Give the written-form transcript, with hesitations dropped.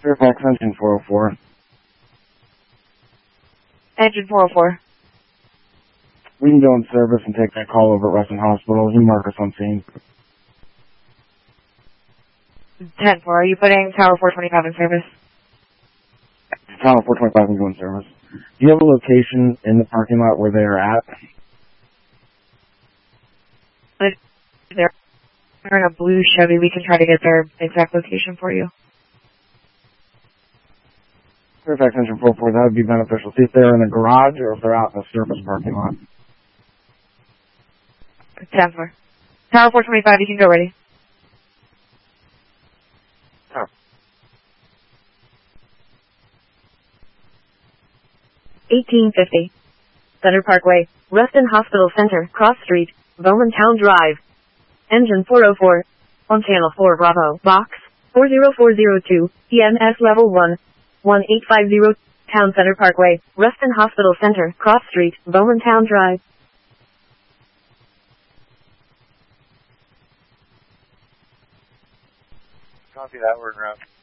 Fairfax Engine 404. Engine 404. We can go in service and take that call over at Reston Hospital. You mark us on scene. 10-4, are you putting Tower 425 in service? Tower 425 can go in service. Do you have a location in the parking lot where they are at? They're in a blue Chevy. We can try to get their exact location for you. Fairfax Engine 404, that would be beneficial. See if they're in the garage or if they're out in the surface parking lot. 10-4. Tower 425, you can go ready. Oh. 1850. Center Parkway, Reston Hospital Center, Cross Street, Bowman Town Drive. Engine 404. On Channel 4 Bravo, Box 40402, EMS Level 1, 1850, Town Center Parkway, Reston Hospital Center, Cross Street, Bowman Town Drive. Copy that, word route.